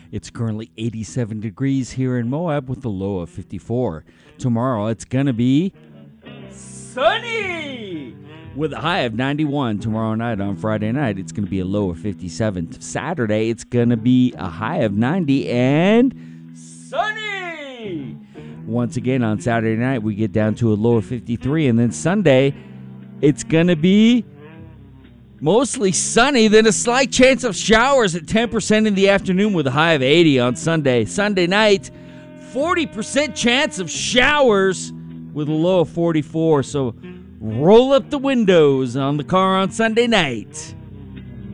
It's currently 87 degrees here in Moab with a low of 54. Tomorrow it's going to be sunny with a high of 91. Tomorrow night on Friday night, it's going to be a low of 57. Saturday, it's going to be a high of 90 and sunny. Once again, on Saturday night, we get down to a low of 53. And then Sunday, it's going to be mostly sunny, then a slight chance of showers at 10% in the afternoon with a high of 80 on Sunday. Sunday night, 40% chance of showers with a low of 44. So roll up the windows on the car on Sunday night.